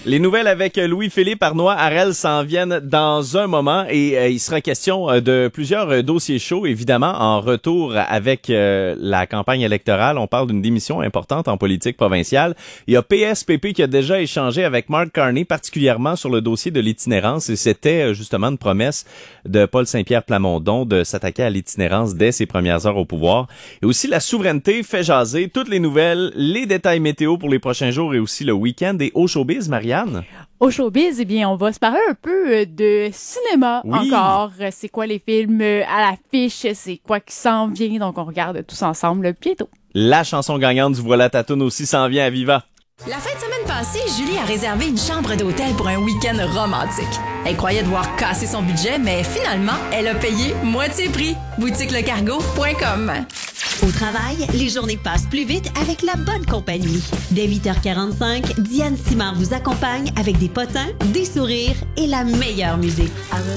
Les nouvelles avec Louis-Philippe Arnois-Harel s'en viennent dans un moment et il sera question de plusieurs dossiers chauds, évidemment, en retour avec la campagne électorale. On parle d'une démission importante en politique provinciale. Il y a PSPP qui a déjà échangé avec Mark Carney, particulièrement sur le dossier de l'itinérance, et c'était justement une promesse de Paul Saint-Pierre Plamondon de s'attaquer à l'itinérance dès ses premières heures au pouvoir. Et aussi la souveraineté fait jaser, toutes les nouvelles, les détails météo pour les prochains jours et aussi le week-end. Et au showbiz, Marianne? Au showbiz, eh bien, on va se parler un peu de cinéma encore. C'est quoi les films à l'affiche? C'est quoi qui s'en vient? Donc, on regarde tous ensemble bientôt. La chanson gagnante du Voilà ta toune aussi s'en vient à Viva. La fin de semaine passée, Julie a réservé une chambre d'hôtel pour un week-end romantique. Elle croyait devoir casser son budget, mais finalement, elle a payé moitié prix. boutiquelecargo.com. Au travail, les journées passent plus vite avec la bonne compagnie. Dès 8h45, Diane Simard vous accompagne avec des potins, des sourires et la meilleure musique.